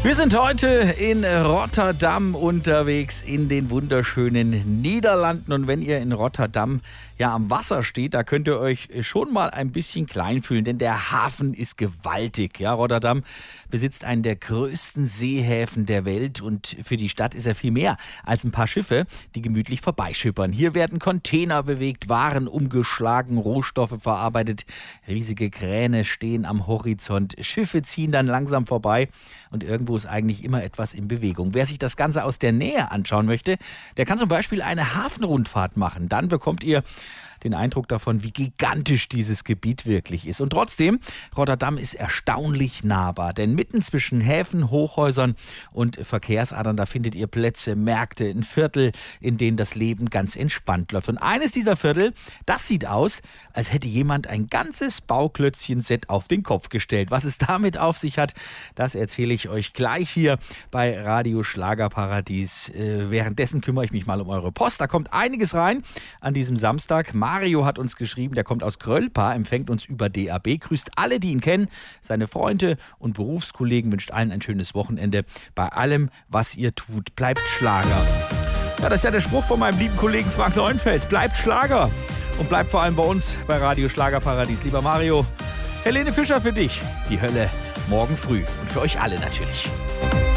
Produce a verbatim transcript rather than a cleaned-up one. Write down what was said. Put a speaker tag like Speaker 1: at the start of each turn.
Speaker 1: Wir sind heute in Rotterdam unterwegs, in den wunderschönen Niederlanden. Und wenn ihr in Rotterdam ja am Wasser steht, da könnt ihr euch schon mal ein bisschen klein fühlen, denn der Hafen ist gewaltig. Ja, Rotterdam besitzt einen der größten Seehäfen der Welt und für die Stadt ist er viel mehr als ein paar Schiffe, die gemütlich vorbeischippern. Hier werden Container bewegt, Waren umgeschlagen, Rohstoffe verarbeitet, riesige Kräne stehen am Horizont, Schiffe ziehen dann langsam vorbei und irgendwo ist eigentlich immer etwas in Bewegung. Wer sich das Ganze aus der Nähe anschauen möchte, der kann zum Beispiel eine Hafenrundfahrt machen. Dann bekommt ihr den Eindruck davon, wie gigantisch dieses Gebiet wirklich ist. Und trotzdem, Rotterdam ist erstaunlich nahbar, denn mitten zwischen Häfen, Hochhäusern und Verkehrsadern, da findet ihr Plätze, Märkte, ein Viertel, in denen das Leben ganz entspannt läuft. Und eines dieser Viertel, das sieht aus, als hätte jemand ein ganzes Bauklötzchen-Set auf den Kopf gestellt. Was es damit auf sich hat, das erzähle ich euch gleich hier bei Radio Schlagerparadies. Äh, währenddessen kümmere ich mich mal um eure Post. Da kommt einiges rein an diesem Samstag. Mario hat uns geschrieben, der kommt aus Grölpa, empfängt uns über D A B, grüßt alle, die ihn kennen, seine Freunde und Berufskollegen, wünscht allen ein schönes Wochenende. Bei allem, was ihr tut, bleibt Schlager. Ja, das ist ja der Spruch von meinem lieben Kollegen Frank Neuenfels. Bleibt Schlager und bleibt vor allem bei uns bei Radio Schlagerparadies. Lieber Mario, Helene Fischer für dich, die Hölle morgen früh und für euch alle natürlich.